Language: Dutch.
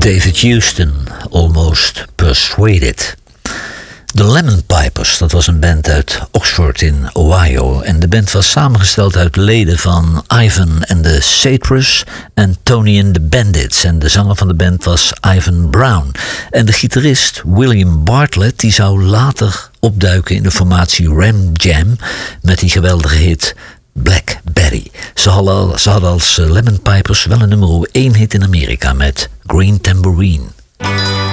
David Houston, Almost Persuaded. De Lemon Pipers, dat was een band uit Oxford in Ohio. En de band was samengesteld uit leden van Ivan and the Satyrs en Tony and the Bandits. En de zanger van de band was Ivan Brown. En de gitarist William Bartlett die zou later opduiken in de formatie Ram Jam met die geweldige hit Black Betty. Ze hadden als Lemon Pipers wel een nummer 1 hit in Amerika met Green Tambourine.